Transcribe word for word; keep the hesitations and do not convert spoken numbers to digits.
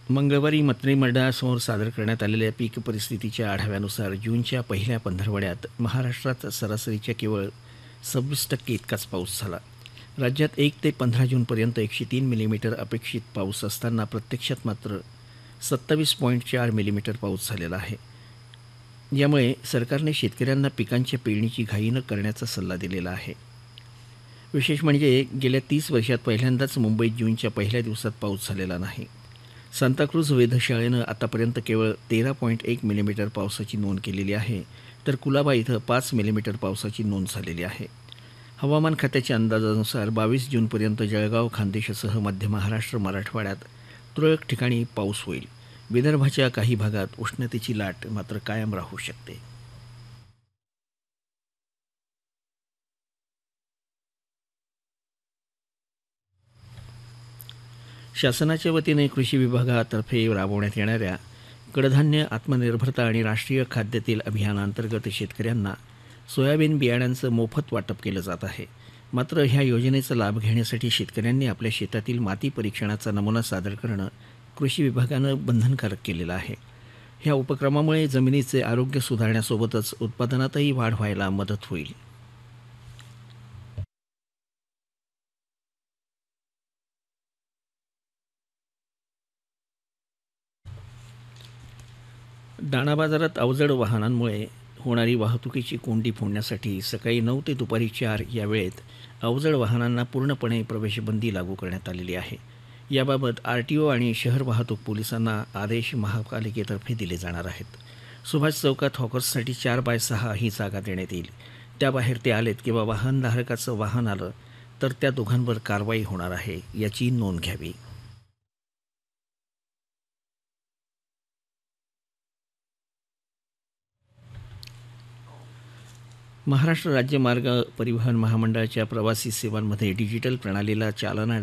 मंगळवारी मंत्रिमंडळासमोर सादर करण्यात आलेल्या पीक परिस्थितीच्या आढाव्यानुसार जूनच्या पहिल्या पंधरवड्यात महाराष्ट्रात सरासरीच्या केवळ सव्वीस टक्के इतकाच पाऊस झाला. राज्यात एक ते पंधरा जूनपर्यंत एकशे तीन मिलीमीटर अपेक्षित पाऊस असताना प्रत्यक्षात मात्र सत्तावीस पॉईंट चार मिलीमीटर पाऊस झालेला आहे. यामुळे सरकारने शेतकऱ्यांना पिकांच्या पेरणीची घाई न करण्याचा सल्ला दिलेला आहे. विशेष म्हणजे गेल्या तीस वर्षात पहिल्यांदाच मुंबईत जूनच्या पहिल्या दिवसात पाऊस झालेला नाही. सांताक्रूझ वेधशाळेनं आतापर्यंत केवळ तेरा पॉईंट एक मिलीमीटर पावसाची नोंद केलेली आहे, तर कुलाबा इथं पाच मिलीमीटर पावसाची नोंद झालेली आहे. हवामान खात्याच्या अंदाजानुसार बावीस जूनपर्यंत जळगाव, खान्देशसह मध्य महाराष्ट्र, मराठवाड्यात तुरळक ठिकाणी पाऊस होईल. विदर्भाच्या काही भागात उष्णतेची लाट मात्र कायम राहू शकते. शासनाच्या वतीने कृषी विभागातर्फे राबवण्यात येणाऱ्या कडधान्य आत्मनिर्भरता आणि राष्ट्रीय खाद्यतेल अभियानांतर्गत शेतकऱ्यांना सोयाबीन बियाण्यांचं मोफत वाटप केलं जात आहे. मात्र ह्या योजनेचा लाभ घेण्यासाठी शेतकऱ्यांनी आपल्या शेतातील माती परीक्षणाचा नमुना सादर करणं कृषी विभागानं बंधनकारक केलेलं आहे. ह्या उपक्रमामुळे जमिनीचे आरोग्य सुधारण्यासोबतच उत्पादनातही वाढ व्हायला मदत होईल. दाणा बाजारात अवजड वाहनांमुळे होणारी वाहतुकीची कोंडी फोडण्यासाठी सकाळी नऊ ते दुपारी चार या वेळेत अवजड वाहनांना पूर्णपणे प्रवेशबंदी लागू करण्यात आलेली आहे. याबाबत आर टी ओ आणि शहर वाहतूक पोलिसांना आदेश महापालिकेतर्फे दिले जाणार आहेत. सुभाष चौकात हॉकर्ससाठी चार बाय सहा ही जागा देण्यात येईल. त्याबाहेर ते आलेत किंवा वाहनधारकाचं वाहन आलं तर त्या दोघांवर कारवाई होणार आहे, याची नोंद घ्यावी. महाराष्ट्र राज्य मार्ग परिवहन महामंडळाच्या प्रवासी सेवांमध्ये डिजिटल प्रणालीला चालना